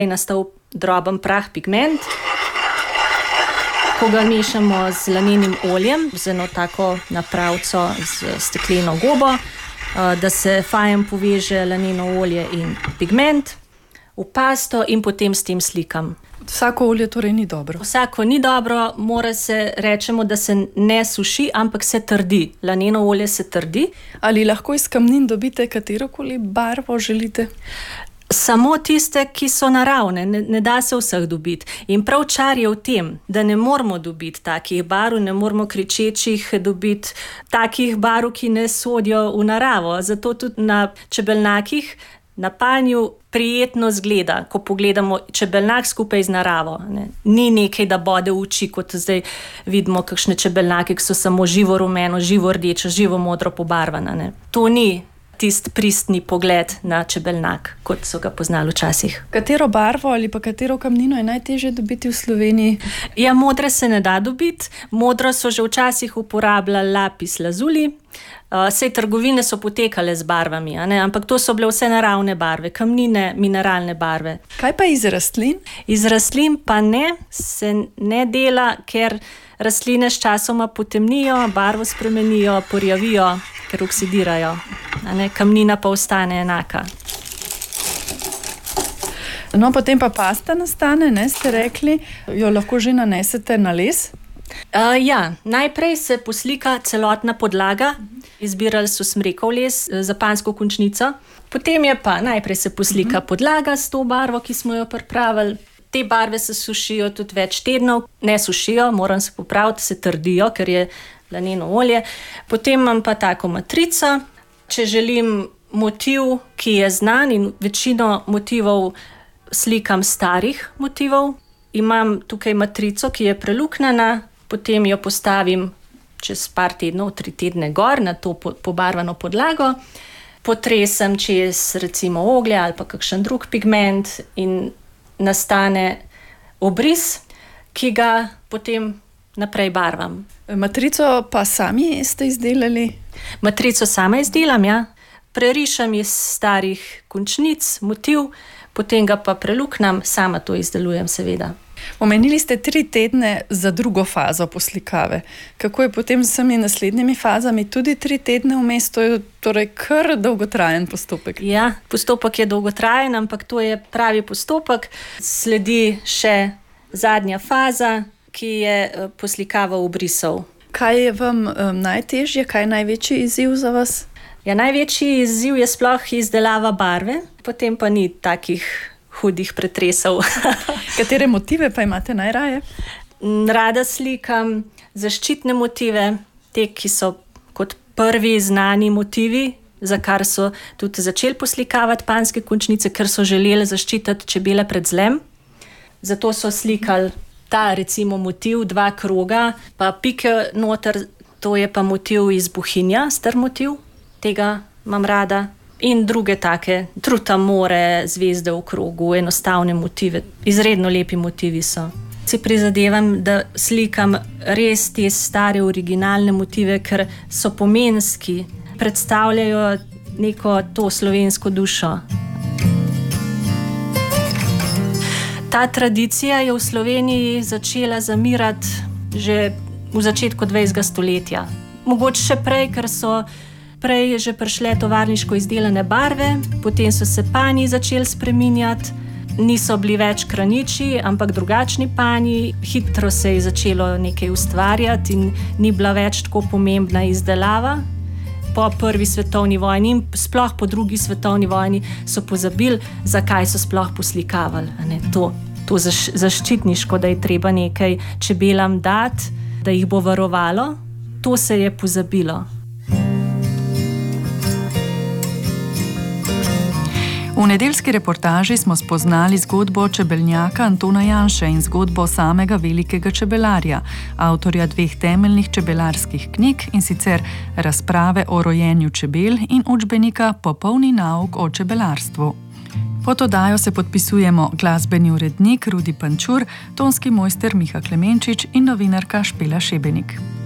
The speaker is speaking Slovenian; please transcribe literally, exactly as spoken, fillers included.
je nastal droben prah pigment. Ko ga mešamo z lanenim oljem, z eno tako napravco z stekleno gobo, da se fajn poveže laneno olje in pigment v pasto in potem s tem slikam. Vsako olje torej ni dobro? Vsako ni dobro, mora se, rečemo, da se ne suši, ampak se trdi. Laneno olje se trdi. Ali lahko iz kamnin dobite katerokoli barvo želite? Samo tiste, ki so naravne, ne, ne da se vseh dobiti. In prav čar je v tem, da ne moramo dobiti takih barv, ne moramo kričečih dobiti takih barv, ki ne sodijo v naravo. Zato tudi na čebelnjakih, na panju prijetno zgleda, ko pogledamo čebelnjak skupaj z naravo. Ne. Ni nekaj, da bode v oči, kot zdaj vidimo kakšne čebelnjake, ki so samo živo rumeno, živo rdečo, živo modro pobarvana. Ne. To ni tisti pristni pogled na čebelnjak, kot so ga poznali včasih. Katero barvo ali pa katero kamnino je najtežje dobiti v Sloveniji? Ja, modre se ne da dobiti. Modro so že včasih uporabljali lapis lazuli. Uh, sej trgovine so potekale z barvami, a ne? Ampak to so bile vse naravne barve, kamnine, mineralne barve. Kaj pa iz rastlin? Iz rastlin pa ne, se ne dela, ker rastline s časoma potemnijo, barvo spremenijo, porjavijo, ker oksidirajo. A ne? Kamnina pa ostane enaka. No, potem pa pasta nastane, ne, ste rekli, jo lahko že nanesete na les? Uh, ja, najprej se poslika celotna podlaga. Izbirali so smrekov les za panjsko končnico. Potem je pa najprej se poslika uh-huh. podlaga s to barvo, ki smo jo pripravili. Te barve se sušijo tudi več tednov. Ne sušijo, moram se popraviti, se trdijo, ker je laneno olje. Potem imam pa tako matrico. Če želim motiv, ki je znan, in večino motivov slikam starih motivov, imam tukaj matrico, ki je preluknjena, potem jo postavim čez par tednov, tri tedne gor na to pobarvano podlago, potresem čez recimo oglje ali pa kakšen drug pigment in nastane obris, ki ga potem naprej barvam. Matrico pa sami ste izdelali? Matrico sama izdelam, ja. Prerišem iz starih končnic motiv, potem ga pa preluknjam, sama to izdelujem seveda. Omenili ste tri tedne za drugo fazo poslikave. Kako je potem z vsemi naslednjimi fazami? Tudi tri tedne vmes, to je torej kar dolgotrajen postopek. Ja, postopek je dolgotrajen, ampak to je pravi postopek. Sledi še zadnja faza, ki je poslikava obrisov. Kaj je vam um, najtežje, kaj je največji izziv za vas? Ja, največji izziv je sploh izdelava barve, potem pa ni takih hudih pretresov. Katere motive pa imate najraje? Rada slikam zaščitne motive, te, ki so kot prvi znani motivi, za kar so tudi začeli poslikavati panjske končnice, ker so želeli zaščititi čebele pred zlem. Zato so slikali ta recimo motiv, dva kroga, pa pike noter, to je pa motiv iz bohinja, star motiv, tega imam rada. In druge take, truta more, zvezde v krogu, enostavne motive. Izredno lepi motivi so. Si prizadevam, da slikam res te stare originalne motive, ker so pomenski, predstavljajo neko to slovensko dušo. Ta tradicija je v Sloveniji začela zamirati že v začetku dvajsetega stoletja. Mogoče še prej, ker so Prej je že prišle tovarniško izdelane barve, potem so se panji začeli spreminjati, niso bili več kraniči, ampak drugačni panji. Hitro se je začelo nekaj ustvarjati in ni bila več tako pomembna izdelava. Po prvi svetovni vojni in sploh po drugi svetovni vojni so pozabili, zakaj so sploh poslikavali. Ne, to, to zaš, zaščitniško, da je treba nekaj čebelam dati, da jih bo varovalo, to se je pozabilo. V nedeljski reportaži smo spoznali zgodbo čebelnjaka Antona Janše in zgodbo samega velikega čebelarja, avtorja dveh temeljnih čebelarskih knjig, in sicer Razprave o rojenju čebel in učbenika Popolni nauk o čebelarstvu. Pod oddajo se podpisujemo glasbeni urednik Rudi Pančur, tonski mojster Miha Klemenčič in novinarka Špela Šebenik.